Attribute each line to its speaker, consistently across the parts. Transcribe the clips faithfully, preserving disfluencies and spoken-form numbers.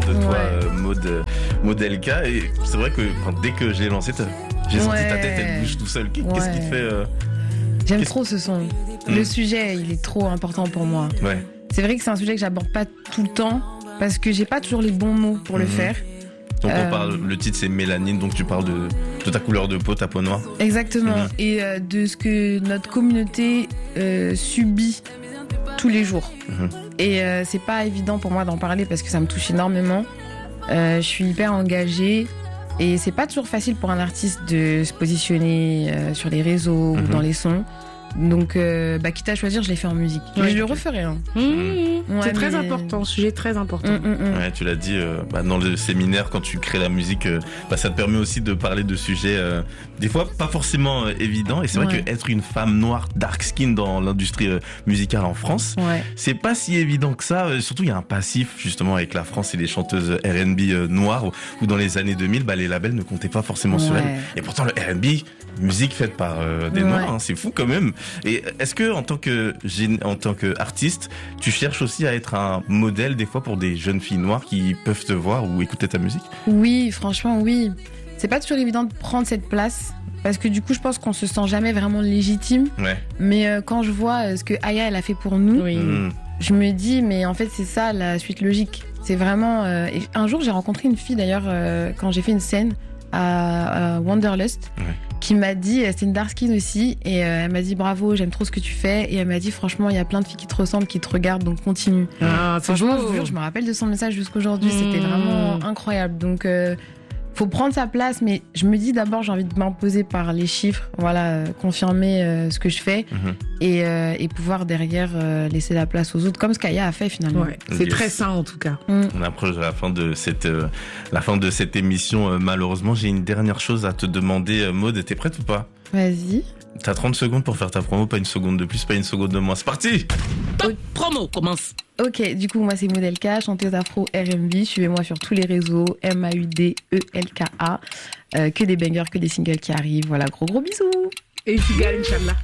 Speaker 1: de toi,
Speaker 2: Ouais.
Speaker 1: euh, Maud, Maud L K. Et c'est vrai que enfin, dès que j'ai lancé, t'as- j'ai senti
Speaker 2: Ouais.
Speaker 1: ta tête, elle bouge tout seul. Qu'est- Qu'est-ce
Speaker 2: Ouais.
Speaker 1: qui te fait euh,
Speaker 2: J'aime
Speaker 1: Qu'est-ce-
Speaker 2: trop ce son.
Speaker 1: Mm.
Speaker 2: Le sujet, il est trop important pour moi.
Speaker 1: Ouais.
Speaker 2: C'est vrai que c'est un sujet que j'aborde pas tout le temps parce que j'ai pas toujours les bons mots pour le
Speaker 1: Mhm.
Speaker 2: faire.
Speaker 1: Donc on
Speaker 2: Euh,
Speaker 1: parle, le titre c'est Mélanine, donc tu parles de, de ta couleur de peau, ta peau noire.
Speaker 2: Exactement.
Speaker 1: Mhm.
Speaker 2: Et euh, de ce que notre communauté euh, subit tous les jours.
Speaker 1: Mhm.
Speaker 2: Et euh, c'est pas évident pour moi d'en parler parce que ça me touche énormément. Euh, je suis hyper engagée et c'est pas toujours facile pour un artiste de se positionner euh, sur les réseaux
Speaker 1: Mhm.
Speaker 2: ou dans les sons. Donc, euh, bah, quitte à choisir, je l'ai fait en musique.
Speaker 3: Ouais.
Speaker 2: Mais je le referai. Hein.
Speaker 3: Mmh,
Speaker 2: Ouais,
Speaker 3: c'est très
Speaker 2: mais-
Speaker 3: important, sujet très important.
Speaker 2: Mm, mm, mm.
Speaker 1: Ouais, tu l'as dit, euh, bah, dans le séminaire, quand tu crées la musique, euh, bah, ça te permet aussi de parler de sujets, euh, des fois pas forcément euh, évidents. Et c'est vrai
Speaker 2: Ouais.
Speaker 1: que être une femme noire, dark skin dans l'industrie euh, musicale en France,
Speaker 2: Ouais.
Speaker 1: c'est pas si évident que ça. Euh, Surtout, il y a un passif, justement, avec la France et les chanteuses R and B euh, noires, où, où dans les années deux mille, bah, les labels ne comptaient pas forcément sur
Speaker 2: Ouais.
Speaker 1: elles. Et pourtant, le R and B, musique faite par euh, des
Speaker 2: Ouais.
Speaker 1: noirs, hein, c'est fou quand même. Et est-ce que, en tant que, gén- en tant qu'artiste, tu cherches aussi à être un modèle, des fois, pour des jeunes filles noires qui peuvent te voir ou écouter ta musique?
Speaker 2: Oui, franchement, oui. C'est pas toujours évident de prendre cette place parce que du coup, je pense qu'on se sent jamais vraiment légitime.
Speaker 1: Ouais.
Speaker 2: Mais euh, quand je vois euh, ce que Aya elle a fait pour nous,
Speaker 3: Oui.
Speaker 1: Mmh.
Speaker 2: je me dis, mais en fait, c'est ça la suite logique. C'est vraiment. euh, et un jour, j'ai rencontré une fille d'ailleurs euh, quand j'ai fait une scène à, à Wanderlust
Speaker 1: Ouais.
Speaker 2: qui m'a dit, euh, c'est une dark skin aussi, et euh, elle m'a dit bravo, j'aime trop ce que tu fais, et elle m'a dit franchement, il y a plein de filles qui te ressemblent, qui te regardent, donc continue.
Speaker 3: Ah, c'est
Speaker 2: Franchement, je
Speaker 3: beau.
Speaker 2: vous jure, je me rappelle de son message jusqu'aujourd'hui.
Speaker 3: Mmh.
Speaker 2: C'était vraiment incroyable. Donc, euh, faut prendre sa place. Mais je me dis d'abord, j'ai envie de m'imposer par les chiffres. Voilà, euh, confirmer euh, ce que je fais
Speaker 1: Mhm.
Speaker 2: et, euh, et pouvoir derrière euh, laisser la place aux autres, comme ce qu'Aya a fait finalement.
Speaker 3: Ouais, c'est
Speaker 1: Yes.
Speaker 3: très sain en tout cas.
Speaker 2: Mmh.
Speaker 1: On approche de la fin de cette, euh, la fin de cette émission. Euh, malheureusement, j'ai une dernière chose à te demander, euh, Maud. T'es prête ou pas?
Speaker 2: Vas-y.
Speaker 1: T'as trente secondes pour faire ta promo, pas une seconde de plus, pas une seconde de moins. C'est parti!
Speaker 4: Top promo commence.
Speaker 2: Ok, du coup, moi, c'est Maud L K, chanteuse afro R and B. Suivez-moi sur tous les réseaux, M A U D E L K A. Euh, que des bangers, que des singles qui arrivent. Voilà, gros gros bisous.
Speaker 3: Et Figal, Inch'Allah.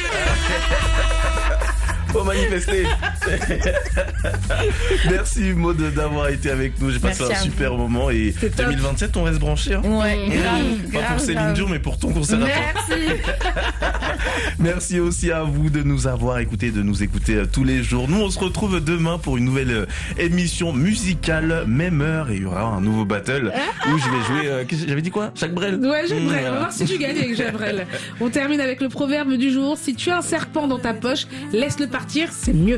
Speaker 1: Faut manifester! Merci Maud d'avoir été avec nous. J'ai passé
Speaker 2: Merci
Speaker 1: un
Speaker 2: à
Speaker 1: super moment et
Speaker 3: C'est top.
Speaker 1: deux mille vingt-sept, on reste branché. Hein.
Speaker 2: Ouais,
Speaker 3: Mmh.
Speaker 2: grave,
Speaker 1: Pas
Speaker 2: grave,
Speaker 1: pour Céline
Speaker 2: grave.
Speaker 1: Dion, mais pour ton concert à toi.
Speaker 2: Merci.
Speaker 1: Merci aussi à vous de nous avoir écoutés, de nous écouter euh, tous les jours. Nous, on se retrouve demain pour une nouvelle euh, émission musicale, même heure, et il y aura un nouveau battle où je vais jouer. euh, qu'est-ce que j'avais dit quoi? Jacques Brel.
Speaker 3: Ouais, Jacques
Speaker 1: Mmh,
Speaker 3: Brel. On va
Speaker 1: voilà.
Speaker 3: voir si tu gagnes avec Jacques Brel. On termine avec le proverbe du jour. Si tu as un serpent dans ta poche, laisse-le partir, c'est mieux.